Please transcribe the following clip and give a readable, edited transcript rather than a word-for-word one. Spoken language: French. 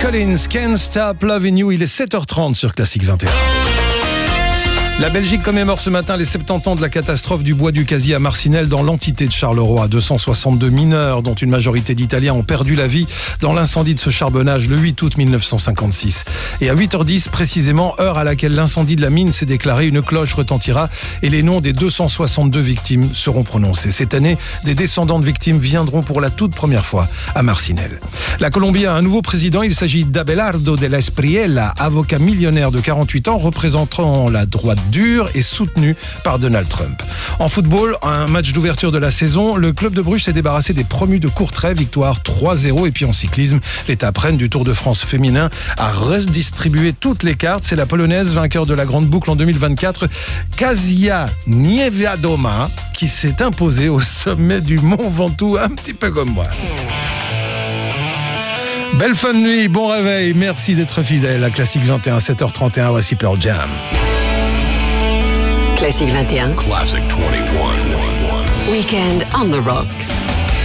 Collins, Can't Stop Loving You, il est 7h30 sur Classic 21. La Belgique commémore ce matin les 70 ans de la catastrophe du bois du Casier à Marcinelle dans l'entité de Charleroi. 262 mineurs, dont une majorité d'Italiens, ont perdu la vie dans l'incendie de ce charbonnage le 8 août 1956. Et à 8h10 précisément, heure à laquelle l'incendie de la mine s'est déclaré, une cloche retentira et les noms des 262 victimes seront prononcés. Cette année, des descendants de victimes viendront pour la toute première fois à Marcinelle. La Colombie a un nouveau président, il s'agit d'Abelardo de la Espriella, avocat millionnaire de 48 ans représentant la droite dure et soutenu par Donald Trump. En football, un match d'ouverture de la saison, le club de Bruges s'est débarrassé des promus de Courtrai, victoire 3-0. Et puis en cyclisme, l'étape reine du Tour de France féminin a redistribué toutes les cartes. C'est la Polonaise, vainqueur de la Grande Boucle en 2024, Kasia Niewiadoma, qui s'est imposée au sommet du Mont Ventoux, un petit peu comme moi. Belle fin de nuit, bon réveil, merci d'être fidèle à Classic 21, 7h31, voici Pearl Jam. Classic 21. Classic 21. Weekend on the Rocks.